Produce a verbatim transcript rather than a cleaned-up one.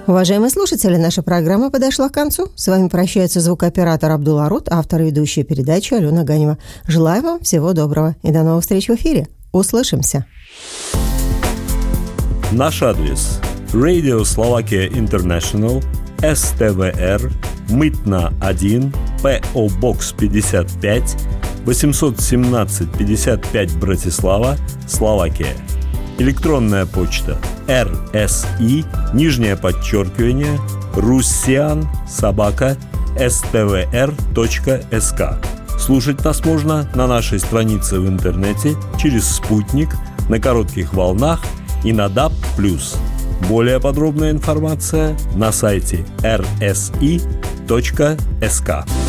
Уважаемые слушатели, наша программа подошла к концу. С вами прощается звукооператор Абдул Арут, автор и ведущая передачи Алена Ганева. Желаю вам всего доброго и до новых встреч в эфире. Услышимся. Наш адрес: Radio Slovakia International, эс тэ вэ эр, Мытна один, пэ о Box пятьдесят пять, восемьсот семнадцать пятьдесят пять, Братислава, Словакия. Электронная почта: эр эс и, нижнее подчеркивание, руссиан, собака, эс тэ вэ эр точка эс ка. Слушать нас можно на нашей странице в интернете, через спутник, на коротких волнах и на даб плюс. Более подробная информация на сайте эр эс и точка эс ка.